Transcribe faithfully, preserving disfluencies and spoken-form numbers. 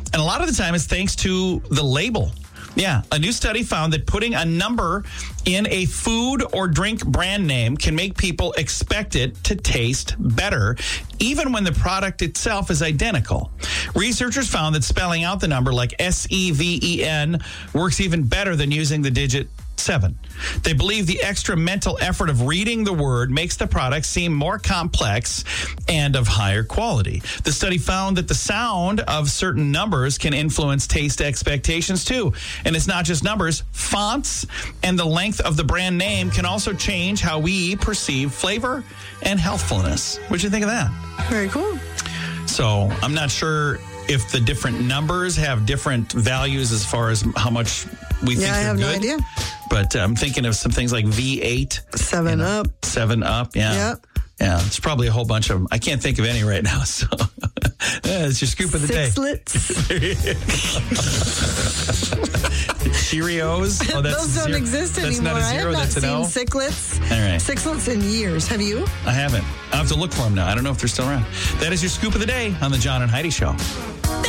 And a lot of the time it's thanks to the label. Yeah, a new study found that putting a number in a food or drink brand name can make people expect it to taste better, even when the product itself is identical. Researchers found that spelling out the number like S E V E N works even better than using the digit seven. They believe the extra mental effort of reading the word makes the product seem more complex and of higher quality. The study found that the sound of certain numbers can influence taste expectations too. And it's not just numbers. Fonts and the length of the brand name can also change how we perceive flavor and healthfulness. What'd you think of that? Very cool. So I'm not sure if the different numbers have different values as far as how much we think Yeah, I they're have good. no idea. But uh, I'm thinking of some things like V eight. Seven you know, Up. Seven Up, yeah. Yep. Yeah, it's probably a whole bunch of them. I can't think of any right now, so yeah, it's your scoop of the day. Sixlets. Cheerios. Oh, that's Those don't zero. exist That's anymore. not a I zero, have not that's an seen O. Sixlets. All right. Sixlets in years. Have you? I haven't. I'll have to look for them now. I don't know if they're still around. That is your scoop of the day on the John and Heidi Show.